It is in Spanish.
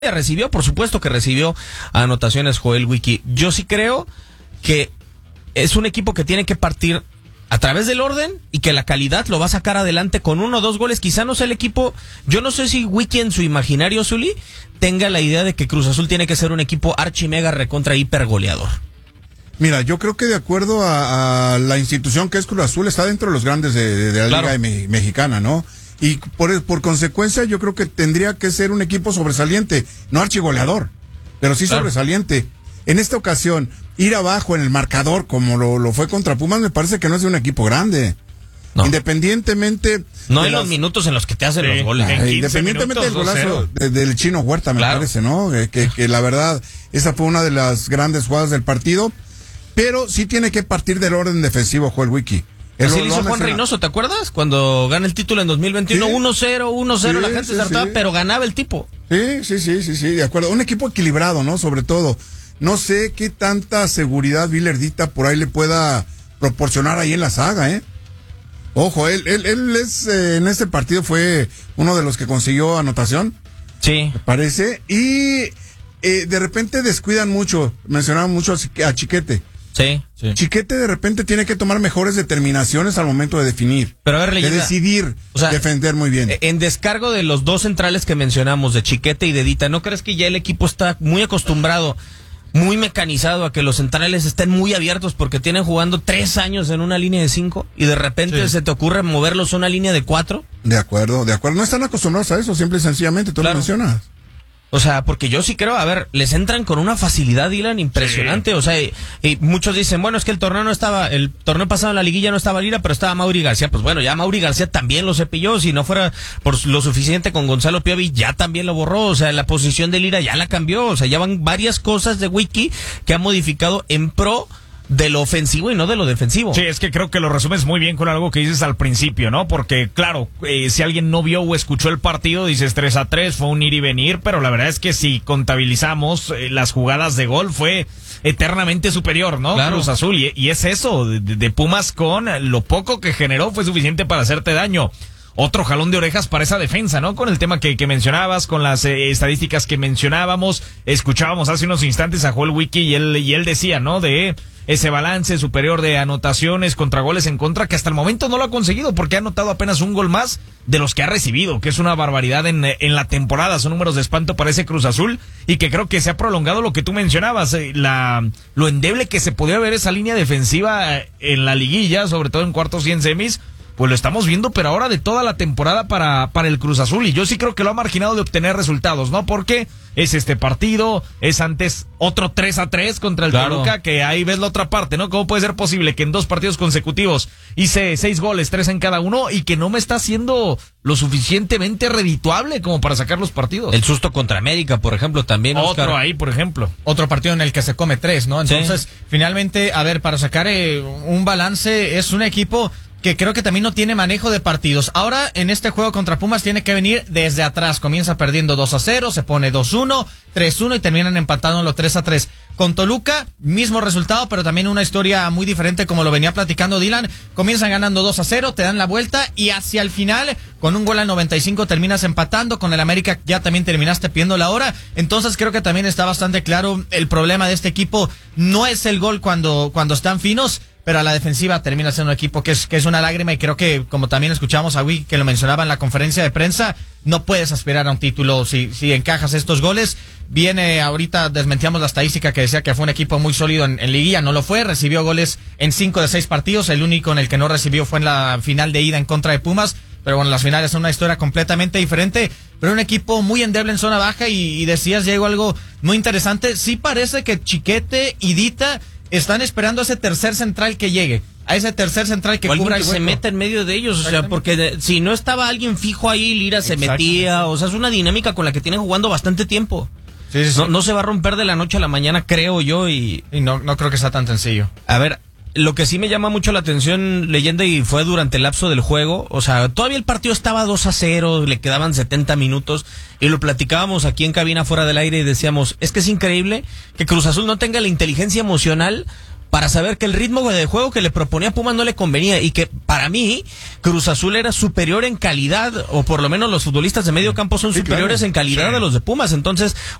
Recibió, por supuesto que recibió anotaciones Joel Wiki. Yo sí creo que es un equipo que tiene que partir a través del orden y que la calidad lo va a sacar adelante con 1 o 2 goles. Quizá no sea el equipo, yo no sé si Wiki en su imaginario, Zuli, tenga la idea de que Cruz Azul tiene que ser un equipo archimega recontra hiper goleador. Mira, yo creo que de acuerdo a la institución que es Cruz Azul, está dentro de los grandes de la Liga Mexicana, ¿no? Y por consecuencia yo creo que tendría que ser un equipo sobresaliente, no archigoleador, pero sí sobresaliente. En esta ocasión, ir abajo en el marcador como lo fue contra Pumas, me parece que no es de un equipo grande. No. Independientemente... No en los minutos en los que te hacen los goles. Independientemente del golazo del Chino Huerta, me parece, ¿no? Que la verdad, esa fue una de las grandes jugadas del partido, pero sí tiene que partir del orden defensivo, Joel Wiki. Así lo hizo Juan Reynoso, ¿te acuerdas? Cuando gana el título en 2021, sí. 1-0, la gente se hartaba, pero ganaba el tipo. Sí, de acuerdo. Un equipo equilibrado, ¿no? Sobre todo. No sé qué tanta seguridad Vilardita por ahí le pueda proporcionar ahí en la saga, ¿eh? Ojo, él es, en este partido fue uno de los que consiguió anotación. Sí. Me parece. Y de repente descuidan mucho, mencionaban mucho a Chiquete. Sí. Chiquete de repente tiene que tomar mejores determinaciones al momento de definir. Pero a ver, Leyenda, de decidir, o sea, defender muy bien. En descargo de los 2 centrales que mencionamos, de Chiquete y de Dita, ¿no crees que ya el equipo está muy acostumbrado, muy mecanizado a que los centrales estén muy abiertos porque tienen jugando 3 años en una línea de 5 y de repente se te ocurre moverlos a una línea de 4? De acuerdo. No están acostumbrados a eso, simple y sencillamente, tú lo mencionas. O sea, porque yo sí creo, a ver, les entran con una facilidad, Dylan, impresionante. Sí. O sea, y muchos dicen, bueno, es que el torneo pasado en la liguilla no estaba Lira, pero estaba Mauri García. Pues bueno, ya Mauri García también lo cepilló. Si no fuera por lo suficiente con Gonzalo Piovi, ya también lo borró. O sea, la posición de Lira ya la cambió. O sea, ya van varias cosas de Wiki que ha modificado en pro de lo ofensivo y no de lo defensivo. Sí, es que creo que lo resumes muy bien con algo que dices al principio, ¿no? Porque, claro, si alguien no vio o escuchó el partido, dices 3-3, fue un ir y venir, pero la verdad es que si contabilizamos las jugadas de gol, fue eternamente superior, ¿no? Claro. Cruz Azul, y es eso, de Pumas con lo poco que generó fue suficiente para hacerte daño. Otro jalón de orejas para esa defensa, ¿no? Con el tema que mencionabas, con las estadísticas que mencionábamos, escuchábamos hace unos instantes a Joel Wiki y él decía, ¿no? De ese balance superior de anotaciones contra goles en contra, que hasta el momento no lo ha conseguido porque ha anotado apenas un gol más de los que ha recibido, que es una barbaridad en la temporada. Son números de espanto para ese Cruz Azul y que creo que se ha prolongado lo que tú mencionabas, lo endeble que se podía ver esa línea defensiva en la liguilla, sobre todo en cuartos y en semis. Pues lo estamos viendo, pero ahora de toda la temporada para el Cruz Azul, y yo sí creo que lo ha marginado de obtener resultados, ¿no? Porque es este partido, es antes otro 3-3 contra el Toluca, que ahí ves la otra parte, ¿no? ¿Cómo puede ser posible que en 2 partidos consecutivos hice 6 goles, 3 en cada uno, y que no me está haciendo lo suficientemente redituable como para sacar los partidos? El susto contra América, por ejemplo, también, Oscar. Otro ahí, por ejemplo. Otro partido en el que se come 3, ¿no? Entonces, finalmente, a ver, para sacar un balance, es un equipo que creo que también no tiene manejo de partidos. Ahora, en este juego contra Pumas, tiene que venir desde atrás. Comienza perdiendo 2-0, se pone 2-1, 3-1 y terminan empatando los 3-3. Con Toluca, mismo resultado, pero también una historia muy diferente, como lo venía platicando Dylan. Comienzan ganando 2-0, te dan la vuelta y hacia el final, con un gol al 95, terminas empatando. Con el América ya también terminaste pidiendo la hora. Entonces creo que también está bastante claro el problema de este equipo. No es el gol cuando están finos, pero a la defensiva termina siendo un equipo que es una lágrima, y creo que, como también escuchamos a Wiki que lo mencionaba en la conferencia de prensa, no puedes aspirar a un título si encajas estos goles. Viene ahorita, desmentíamos la estadística que decía que fue un equipo muy sólido en liguilla, no lo fue, recibió goles en 5 de 6 partidos, el único en el que no recibió fue en la final de ida en contra de Pumas, pero bueno, las finales son una historia completamente diferente, pero un equipo muy endeble en zona baja, y decías, Diego, algo muy interesante. Sí parece que Chiquete y Dita están esperando a ese tercer central que llegue, a ese tercer central que cubra el hueco, se meta en medio de ellos, o sea, porque si no estaba alguien fijo ahí, Lira se metía, o sea, es una dinámica con la que tienen jugando bastante tiempo. Sí. No se va a romper de la noche a la mañana, creo yo, y no creo que sea tan sencillo. A ver, lo que sí me llama mucho la atención, Leyenda, y fue durante el lapso del juego, o sea, todavía el partido estaba 2-0, le quedaban 70 minutos, y lo platicábamos aquí en cabina fuera del aire y decíamos, es que es increíble que Cruz Azul no tenga la inteligencia emocional para saber que el ritmo de juego que le proponía Pumas no le convenía y que para mí Cruz Azul era superior en calidad, o por lo menos los futbolistas de medio campo son superiores en calidad de los de Pumas. Entonces,